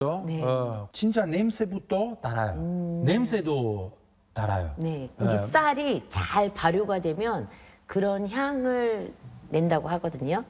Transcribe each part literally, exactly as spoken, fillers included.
네. 어, 진짜 냄새부터 달아요. 음. 냄새도 달아요. 네. 이 네. 쌀이 잘 발효가 되면 그런 향을 낸다고 하거든요.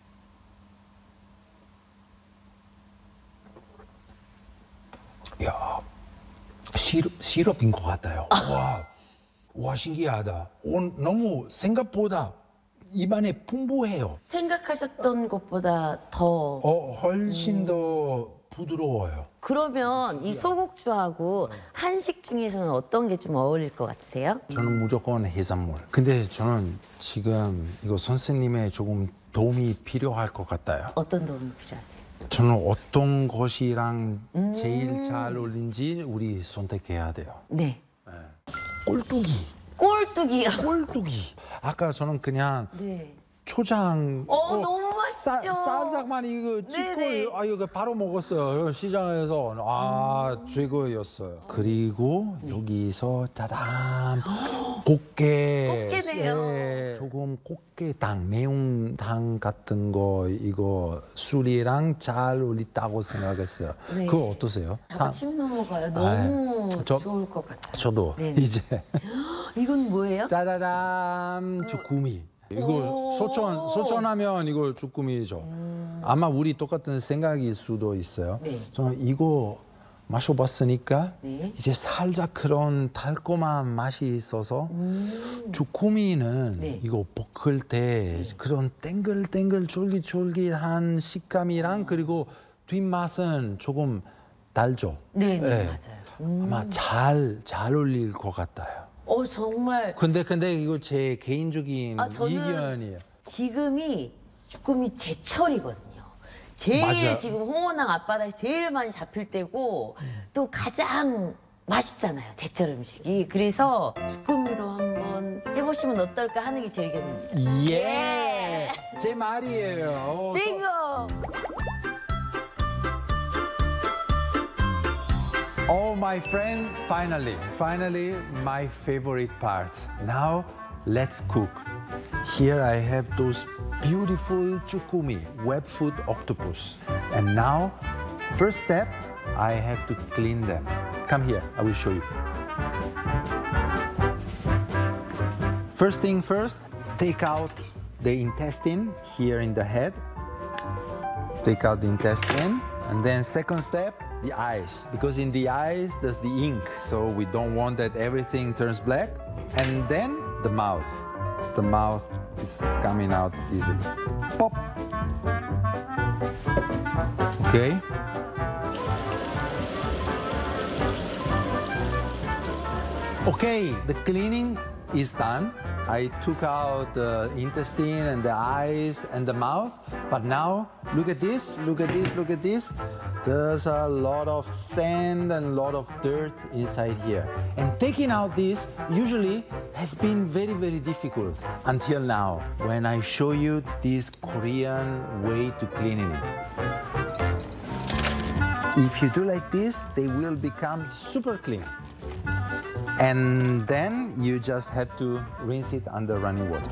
야, 시럽, 시럽인 것 같아요. 와, 와 신기하다. 오, 너무 생각보다 입안에 풍부해요. 생각하셨던 것보다 더. 어, 훨씬 더 부드러워요. 그러면 이 소곡주하고 한식 중에서는 어떤 게 좀 어울릴 것 같으세요? 저는 무조건 해산물. 근데 저는 지금 이거 선생님의 조금 도움이 필요할 것 같아요. 어떤 도움이 필요하세요? 저는 어떤 것이랑 제일 잘 어울린지 우리 선택해야 돼요. 네. 꼴뚜기. 꼴뚜기요. 꼴뚜기. 아까 저는 그냥 네. 초장. 어, 너무 맛있죠? 살짝만 이거 찍고 네네. 아 이거 바로 먹었어요. 시장에서 아 최고였어요. 그리고 여기서 짜잔 꽃게. 꽃게네요. 네. 조금 꽃게탕, 매운탕 같은 거 이거 술이랑 잘 어울린다고 생각했어요. 네. 그거 어떠세요? 자꾸 침 넘어가요. 너무 아, 저- 좋을 것 같아요. 저도 네네. 이제 이건 뭐예요? 짜라란 주꾸미. 이거 오. 소천 소천하면 이거 주꾸미죠. 아마 우리 똑같은 생각일 수도 있어요. 네. 저는 이거 마셔봤으니까 네. 이제 살짝 그런 달콤한 맛이 있어서 음. 주꾸미는 네. 이거 볶을 때 그런 땡글땡글 쫄깃쫄깃한 식감이랑 그리고 뒷맛은 조금 달죠. 네, 네, 네. 맞아요. 음. 아마 잘 잘 어울릴 것 같아요. 어, 정말 근데 근데 이거 제 개인적인 아, 저는 의견이에요. 지금이 주꾸미 제철이거든요. 제일 맞아요. 지금 홍원항 앞바다에서 제일 많이 잡힐 때고 또 가장 맛있잖아요. 제철 음식이. 그래서 주꾸미로 한번 해보시면 어떨까 하는 게 제 의견입니다. 예, 제 말이에요. 어, 빙고! Oh, my friend, finally, finally, my favorite part. Now, let's cook. Here I have those beautiful chukumi, webfoot octopus. And now, first step, I have to clean them. Come here, I will show you. First thing first, take out the intestine here in the head. Take out the intestine. And then second step, the eyes, because in the eyes there's the ink, so we don't want that everything turns black. And then the mouth. The mouth is coming out easily. Pop. Okay. Okay, the cleaning is done. I took out the intestine and the eyes and the mouth, but now look at this, look at this, look at this. There's a lot of sand and a lot of dirt inside here. And taking out this usually has been very, very difficult until now, when I show you this Korean way to cleaning it. If you do like this, they will become super clean. And then you just have to rinse it under running water.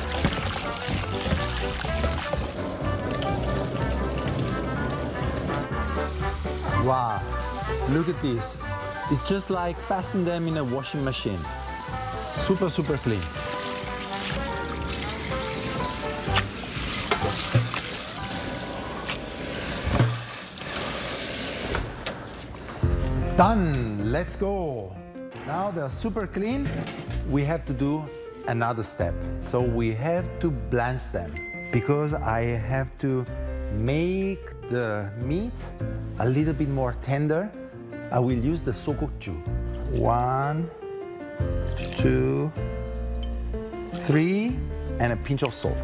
Wow, look at this. It's just like passing them in a washing machine. Super, super clean. Done, let's go. Now they're super clean. We have to do another step. So we have to blanch them because I have to make the meat a little bit more tender. I will use the sokokju. One, two, three, and a pinch of salt.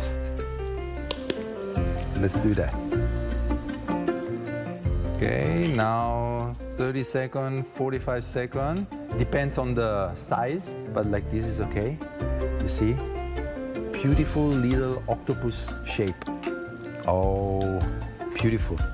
Let's do that. Okay, now thirty seconds, forty-five seconds. Depends on the size, but like this is okay. You see? Beautiful little octopus shape. Oh, beautiful.